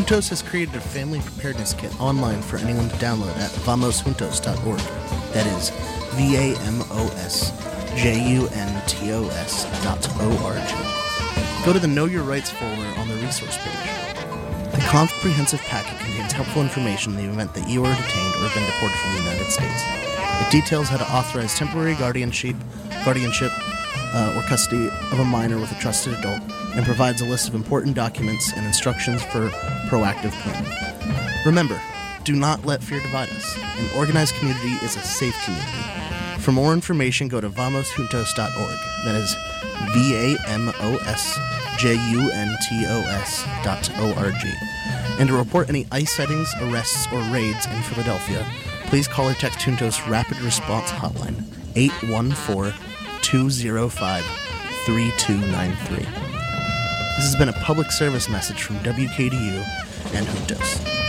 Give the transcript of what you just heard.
Juntos has created a family preparedness kit online for anyone to download at vamosjuntos.org. That is VAMOSJUNTOS.org. Go to the Know Your Rights folder on the resource page. The comprehensive packet contains helpful information in the event that you are detained or have been deported from the United States. It details how to authorize temporary guardianship, or custody of a minor with a trusted adult, and provides a list of important documents and instructions for proactive planning. Remember, do not let fear divide us. An organized community is a safe community. For more information, go to vamosjuntos.org. That is VAMOSJUNTOS.org. And to report any ICE sightings, arrests, or raids in Philadelphia, please call or text Juntos Rapid Response Hotline, 814-205-3293. This has been a public service message from WKDU and Juntos.